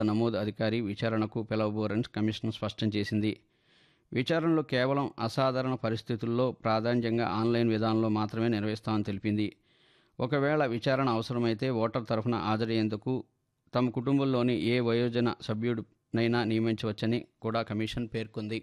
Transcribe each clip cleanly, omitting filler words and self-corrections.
నమోదు అధికారి విచారణకు పిలవబోరని కమిషన్ స్పష్టం చేసింది. విచారణలు కేవలం అసాధారణ పరిస్థితుల్లో ప్రాధాన్యంగా ఆన్లైన్ విధానంలో మాత్రమే నిర్వహిస్తామని తెలిపింది. ఒకవేళ విచారణ అవసరమైతే ఓటర్ తరఫున హాజరయ్యేందుకు తమ కుటుంబంలోని ఏ వయోజన సభ్యుడినైనా నియమించవచ్చని కూడా కమిషన్ పేర్కొంది.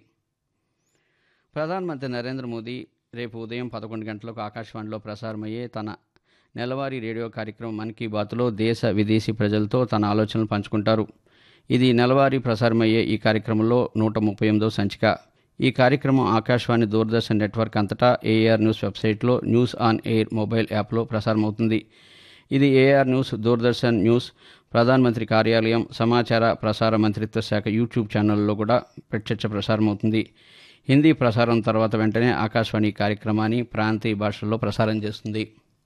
ప్రధానమంత్రి నరేంద్ర మోదీ రేపు ఉదయం 11 గంటలకు ఆకాశవాణిలో ప్రసారమయ్యే తన నెలవారీ రేడియో కార్యక్రమం మన్ కీ బాత్లో దేశ విదేశీ ప్రజలతో తన ఆలోచనలు పంచుకుంటారు. ఇది నెలవారీ ప్రసారమయ్యే ఈ కార్యక్రమంలో 138వ సంచిక. ఈ కార్యక్రమం ఆకాశవాణి దూరదర్శన్ నెట్వర్క్ అంతటా ఏఆర్ న్యూస్ వెబ్సైట్లో న్యూస్ ఆన్ ఎయిర్ మొబైల్ యాప్లో ప్రసారమవుతుంది. ఇది ఏఆర్ న్యూస్, దూరదర్శన్ న్యూస్, ప్రధానమంత్రి కార్యాలయం, సమాచార ప్రసార మంత్రిత్వ శాఖ యూట్యూబ్ ఛానల్లో కూడా ప్రత్యక్ష ప్రసారమవుతుంది. హిందీ ప్రసారం తర్వాత వెంటనే ఆకాశవాణి కార్యక్రమాన్ని ప్రాంతీయ భాషల్లో ప్రసారం చేస్తుంది.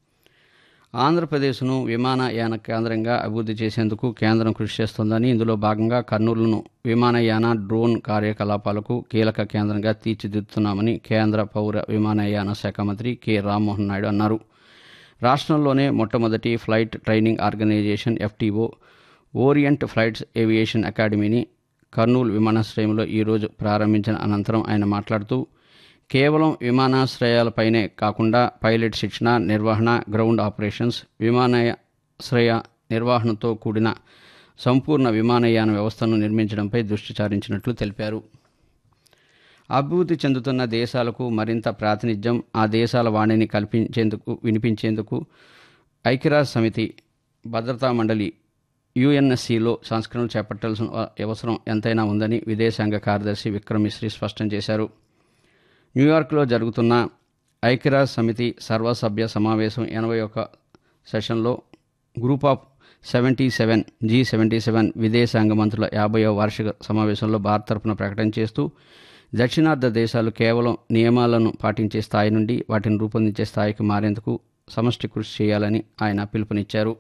ఆంధ్రప్రదేశ్ను విమానయాన కేంద్రంగా అభివృద్ధి చేసేందుకు కేంద్రం కృషి చేస్తోందని, ఇందులో భాగంగా కర్నూలును విమానయాన, డ్రోన్ కార్యకలాపాలకు కీలక కేంద్రంగా తీర్చిదిద్దుతున్నామని కేంద్ర పౌర విమానయాన శాఖ మంత్రి కె రామ్మోహన్ నాయుడు అన్నారు. రాష్ట్రంలోనే మొట్టమొదటి flight training organisation FTO orient flights aviation అకాడమీని Kurnool విమానాశ్రయంలో ఈరోజు ప్రారంభించిన అనంతరం ఆయన మాట్లాడుతూ, కేవలం విమానాశ్రయాలపైనే కాకుండా పైలట్ శిక్షణ, నిర్వహణ, గ్రౌండ్ ఆపరేషన్స్, విమానాశ్రయ నిర్వహణతో కూడిన సంపూర్ణ విమానయాన వ్యవస్థను నిర్మించడంపై దృష్టి సారించినట్లు తెలిపారు. అభివృద్ధి చెందుతున్న దేశాలకు మరింత ప్రాతినిధ్యం, ఆ దేశాల వాణిని వినిపించేందుకు ఐక్యరాజ్య సమితి భద్రతా మండలి యుఎన్ఎస్సిలో సంస్కరణలు చేపట్టాల్సిన అవసరం ఎంతైనా ఉందని విదేశాంగ కార్యదర్శి విక్రమ్ మిశ్రీ స్పష్టం చేశారు. న్యూయార్క్లో జరుగుతున్న ఐక్యరాజ్య సమితి సర్వసభ్య సమావేశం 81 సెషన్లో గ్రూప్ ఆఫ్ 77 G77 విదేశాంగ మంత్రుల 50వ వార్షిక సమావేశంలో భారత్ తరపున ప్రకటన చేస్తూ, దక్షిణార్ధ దేశాలు కేవలం నియమాలను పాటించే స్థాయి నుండి వాటిని రూపొందించే స్థాయికి మారేందుకు సమష్టి కృషి చేయాలని ఆయన పిలుపునిచ్చారు.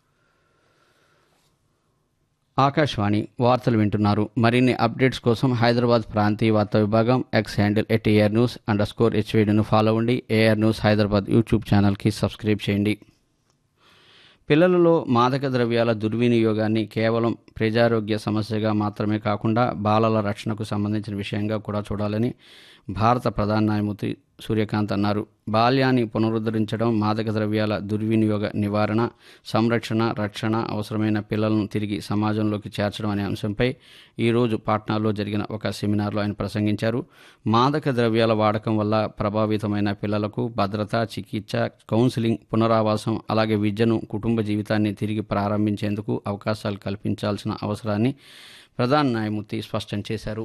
ఆకాశవాణి వార్తలు వింటున్నారు. మరిన్ని అప్డేట్స్ కోసం హైదరాబాద్ ప్రాంతీయ వార్తా విభాగం ఎక్స్ హ్యాండిల్ @ARnews_HVDను ఫాలో అవ్వండి. ఏఆర్ న్యూస్ హైదరాబాద్ యూట్యూబ్ ఛానల్కి సబ్స్క్రైబ్ చేయండి. పిల్లలలో మాదక ద్రవ్యాల దుర్వినియోగాన్ని కేవలం ప్రజారోగ్య సమస్యగా మాత్రమే కాకుండా బాలల రక్షణకు సంబంధించిన విషయంగా కూడా చూడాలని భారత ప్రధాన న్యాయమూర్తి సూర్యకాంత్ అన్నారు. బాల్యాన్ని పునరుద్ధరించడం, మాదక ద్రవ్యాల దుర్వినియోగ నివారణ, సంరక్షణ, రక్షణ, అవసరమైన పిల్లలను తిరిగి సమాజంలోకి చేర్చడం అనే అంశంపై ఈరోజు పాట్నాలో జరిగిన ఒక సెమినార్లో ఆయన ప్రసంగించారు. మాదక ద్రవ్యాల వాడకం వల్ల ప్రభావితమైన పిల్లలకు భద్రత, చికిత్స, కౌన్సిలింగ్, పునరావాసం, అలాగే విద్యను, కుటుంబ జీవితాన్ని తిరిగి ప్రారంభించేందుకు అవకాశాలు కల్పించాల్సిన అవసరాన్ని ప్రధాన న్యాయమూర్తి స్పష్టం చేశారు.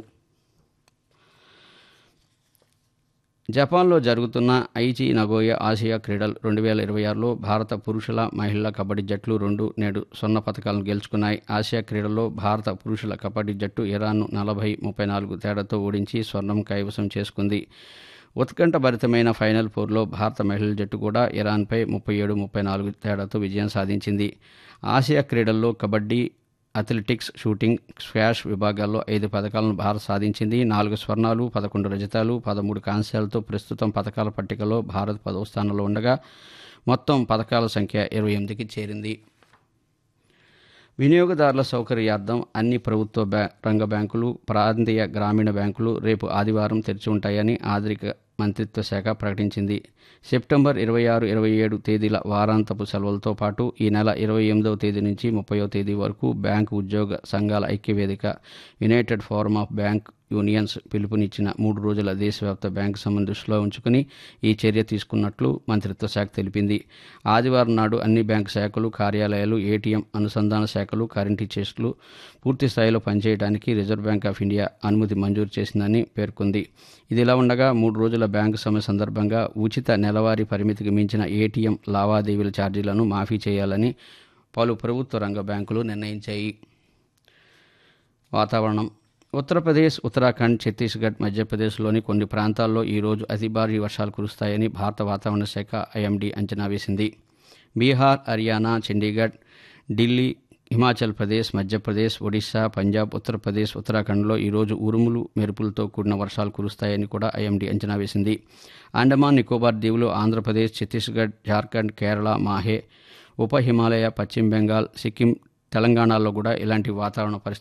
జపాన్లో జరుగుతున్న ఐచి నగోయా ఆసియా క్రీడలు 2026లో భారత పురుషుల, మహిళల కబడ్డీ జట్లు నేడు స్వర్ణ పతకాలను గెలుచుకున్నాయి. ఆసియా క్రీడల్లో భారత పురుషుల కబడ్డీ జట్టు ఇరాన్ను 40-34 తేడాతో ఓడించి స్వర్ణం కైవసం చేసుకుంది. ఉత్కంఠభరితమైన ఫైనల్ 4లో భారత మహిళల జట్టు కూడా ఇరాన్పై 37-34 తేడాతో విజయం సాధించింది. ఆసియా క్రీడల్లో కబడ్డీ, అథ్లెటిక్స్, షూటింగ్, స్క్వాష్ విభాగాల్లో 5 పతకాలను భారత్ సాధించింది. 4 స్వర్ణాలు, 11 రజతాలు, 13 కాంస్యాలతో ప్రస్తుతం పతకాల పట్టికలో భారత్ 10వ స్థానంలో ఉండగా మొత్తం పతకాల సంఖ్య 28కి చేరింది. వినియోగదారుల సౌకర్యార్థం అన్ని ప్రభుత్వ రంగ బ్యాంకులు, ప్రాంతీయ గ్రామీణ బ్యాంకులు రేపు ఆదివారం తెరిచి ఉంటాయని ఆర్థిక మంత్రిత్వ శాఖ ప్రకటించింది. సెప్టెంబర్ 26, 27 తేదీల వారాంతపు సెలవులతో పాటు ఈ నెల 28వ తేదీ నుంచి 30వ తేదీ వరకు బ్యాంకు ఉద్యోగ సంఘాల ఐక్యవేదిక United forum of bank unions పిలుపునిచ్చిన 3 రోజుల దేశవ్యాప్త బ్యాంకు సమ్మెను దృష్టిలో ఉంచుకుని ఈ చర్య తీసుకున్నట్లు మంత్రిత్వ శాఖ తెలిపింది. ఆదివారం నాడు అన్ని బ్యాంకు శాఖలు, కార్యాలయాలు, ఏటీఎం అనుసంధాన శాఖలు, కరెంట్ చెస్టులు పూర్తి స్థాయిలో పనిచేయడానికి రిజర్వ్ బ్యాంక్ ఆఫ్ ఇండియా అనుమతి మంజూరు చేసిందని పేర్కొంది. ఇదిలా ఉండగా 3 రోజుల బ్యాంకు సమ్మె సందర్భంగా ఉచిత నెలవారీ పరిమితికి మించిన ఏటీఎం లావాదేవీల ఛార్జీలను మాఫీ చేయాలని పలు ప్రభుత్వ రంగ బ్యాంకులు నిర్ణయించాయి. వాతావరణం. ఉత్తరప్రదేశ్, ఉత్తరాఖండ్, ఛత్తీస్గఢ్, మధ్యప్రదేశ్లోని కొన్ని ప్రాంతాల్లో ఈరోజు అతి భారీ వర్షాలు కురుస్తాయని భారత వాతావరణ శాఖ ఐఎండీ అంచనా వేసింది. బీహార్, హర్యానా, చండీగఢ్, ఢిల్లీ, హిమాచల్ ప్రదేశ్, మధ్యప్రదేశ్, ఒడిశా, పంజాబ్, ఉత్తరప్రదేశ్, ఉత్తరాఖండ్లో ఈరోజు ఉరుములు, మెరుపులతో కూడిన వర్షాలు కురుస్తాయని కూడా ఐఎండీ అంచనా వేసింది. అండమాన్ నికోబార్ దీవులు, ఆంధ్రప్రదేశ్, ఛత్తీస్గఢ్, జార్ఖండ్, కేరళ, మాహే, ఉప హిమాలయ, పశ్చిమ బెంగాల్, సిక్కిం, తెలంగాణలో కూడా ఇలాంటి వాతావరణ పరిస్థితి